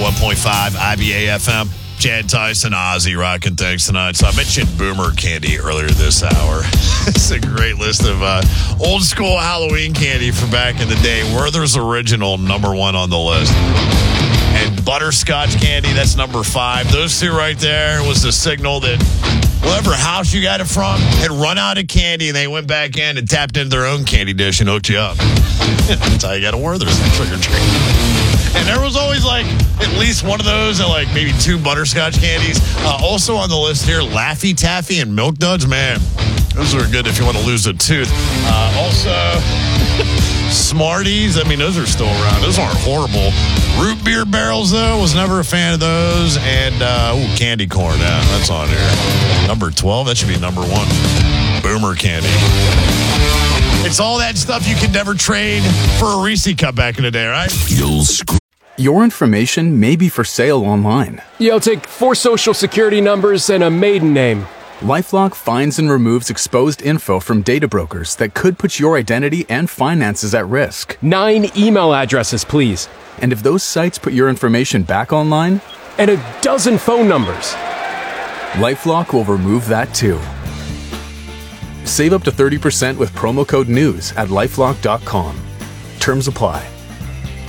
91.5 IBA FM. Chad Tyson, Ozzy rocking things tonight. So I mentioned Boomer candy earlier this hour. It's a great list of old school Halloween candy from back in the day. Werther's Original, number 1 on the list. And butterscotch candy, that's number 5. Those two right there was the signal that whatever house you got it from had run out of candy, and they went back in and tapped into their own candy dish and hooked you up. That's how you got a Werther's trick or treat. And there was always like at least one of those and like maybe 2 butterscotch candies. Also on the list here, Laffy Taffy and Milk Duds. Man, those are good if you want to lose a tooth. Also, Smarties. I mean, those are still around. Those aren't horrible. Root beer barrels, though, was never a fan of those. And candy corn. Yeah, that's on here. Number 12. That should be number 1. Boomer candy. It's all that stuff you could never trade for a Reese cup back in the day, right? Your information may be for sale online. Yeah, I'll take 4 social security numbers and a maiden name. LifeLock finds and removes exposed info from data brokers that could put your identity and finances at risk. 9 email addresses, please. And if those sites put your information back online? And a dozen phone numbers. LifeLock will remove that too. Save up to 30% with promo code NEWS at LifeLock.com. Terms apply.